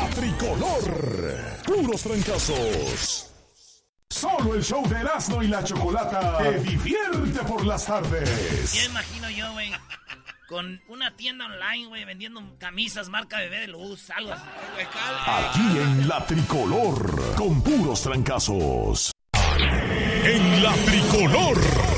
Tricolor. Puros trancazos. Solo el show de Erasmo y la Chocolata te divierte por las tardes. Ya imagino yo, güey, con una tienda online, güey, vendiendo camisas marca Bebé de Luz, algo así. Aquí en la Tricolor, con puros trancazos. En la Tricolor.